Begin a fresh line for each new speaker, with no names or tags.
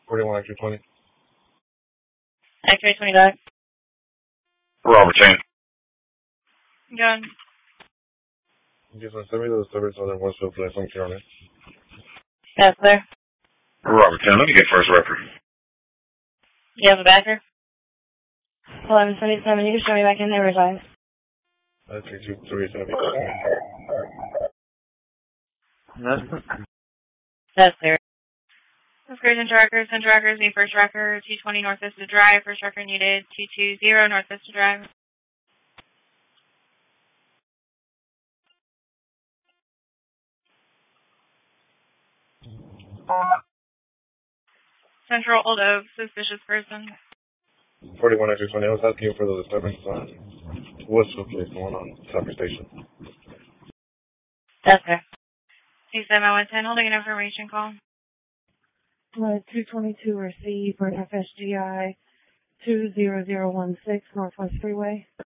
41 extra 20.
X-ray 20 dog.
Robert Chain.
John.
Just send me the disturbance on Westfield Place. I'm Carolina.
That's clear.
Robert 10, let me get first record.
You have a backer? 1177, you can show me back in there, resign.
32370.
That's clear. Oscars and trackers, need first tracker, 220 North Vista Drive, first tracker needed, 220 North Vista Drive. Central Old Oak, suspicious person.
41 extra 20. I was asking you for the disturbance on Westfield Place going on Soccer Station.
That's clear. 27110, holding an information call.
222 or C for FSGI 20016 Northwest Freeway.